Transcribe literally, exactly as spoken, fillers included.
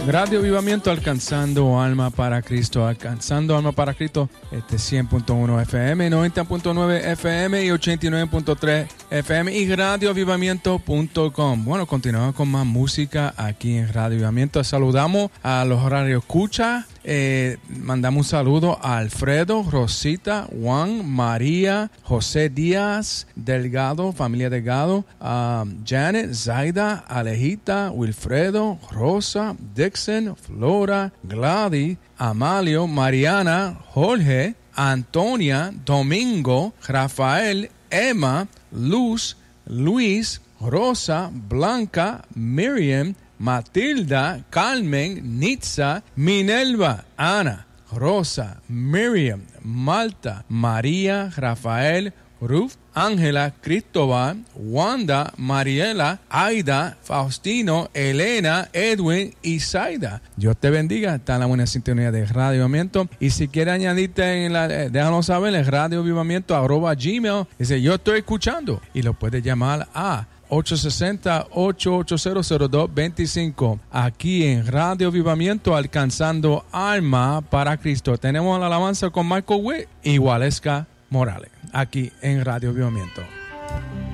Radio Avivamiento, alcanzando alma para Cristo, alcanzando alma para Cristo, este cien punto uno F M, noventa punto nueve F M y ochenta y nueve punto tres F M y radio avivamiento punto com. Bueno, continuamos con más música aquí en Radio Avivamiento. Saludamos a los Radio Escucha. Eh, mandamos un saludo a Alfredo, Rosita, Juan, María, José Díaz, Delgado, familia Delgado, um, Janet, Zaida, Alejita, Wilfredo, Rosa, Dixon, Flora, Gladys, Amalio, Mariana, Jorge, Antonia, Domingo, Rafael, Emma, Luz, Luis, Rosa, Blanca, Miriam, Matilda, Carmen, Nitza, Minerva, Ana, Rosa, Miriam, Malta, María, Rafael, Ruth, Ángela, Cristóbal, Wanda, Mariela, Aida, Faustino, Elena, Edwin y Zaida. Dios te bendiga. Está en la buena sintonía de Radio Avivamiento. Y si quieres añadirte, en la, eh, déjanos saber en Radio Avivamiento arroba gmail. Dice, yo estoy escuchando. Y lo puedes llamar a ocho seis cero, ocho ocho cero, cero dos dos cinco. Aquí en Radio Avivamiento, alcanzando alma para Cristo. Tenemos la alabanza con Michael Witt y Waleska Morales. Aquí en Radio Avivamiento.